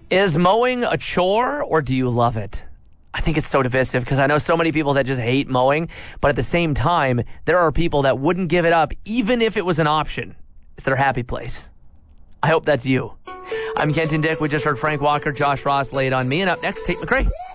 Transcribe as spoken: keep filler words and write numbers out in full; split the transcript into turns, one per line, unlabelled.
Is mowing a chore or do you love it? I think it's so divisive because I know so many people that just hate mowing, but at the same time, there are people that wouldn't give it up even if it was an option. It's their happy place. I hope that's you. I'm Kenton Dick. We just heard Frank Walker, Josh Ross laid on me, and up next, Tate McRae.